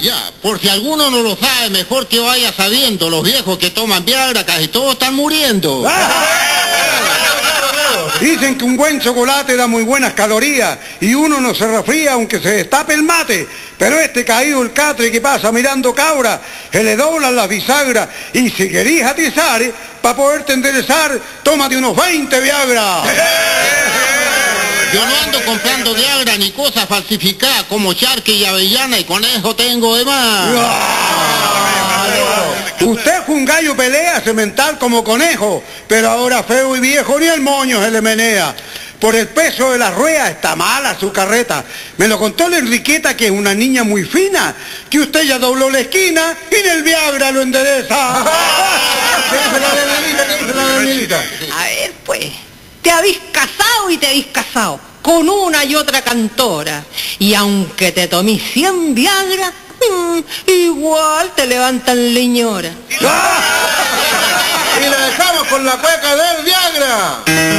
Ya, por si alguno no lo sabe, mejor que vaya sabiendo, los viejos que toman Viagra casi todos están muriendo. Dicen que un buen chocolate da muy buenas calorías y uno no se resfría aunque se destape el mate. Pero este caído el catre que pasa mirando cabra, se le doblan las bisagras y si querís atizar, para poderte enderezar, tómate unos 20 Viagra. Yo no ando comprando Viagra ni cosas falsificadas como charque y avellana y con eso tengo de más. Usted fue un gallo pelea semental como conejo, pero ahora feo y viejo ni el moño se le menea. Por el peso de la rueda está mala su carreta. Me lo contó la Enriqueta, que es una niña muy fina, que usted ya dobló la esquina y en el Viagra lo endereza. A ver, pues, te habéis casado y te habéis casado con una y otra cantora. Y aunque te tomís 100 Viagra, igual te levantan leñora. Y la dejamos con la cueca del Viagra.